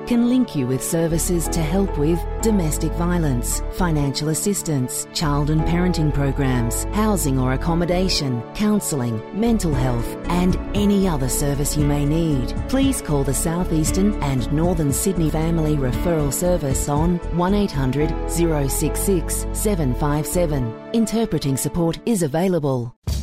can link you with services to help with domestic violence, financial assistance, child and parenting programs, housing or accommodation, counselling, mental health, and any other service you may need. Please call the South Eastern and Northern Sydney Family Referral Service on 1800 066 757. Interpreting support is available.